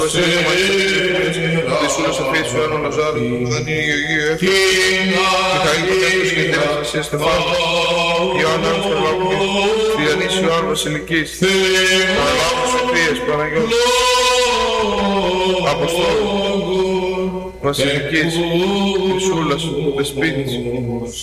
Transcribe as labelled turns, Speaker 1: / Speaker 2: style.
Speaker 1: Ιησούλα Σοφία σου Ιωάννου Λαζάρου, Δανία Γεωργίου Έφη, Μιχαήλ Πρωτεύτος και Αναστασία Στεφάνου, Ιωάννα Αναστολάκης, Διονύσου Ιωάννου Βασιλικής, Παναγιώτης Σοφίας, Παναγιώτης, Αποστόλου, Βασιλικής, Ιησούλας, Δεσπίτης,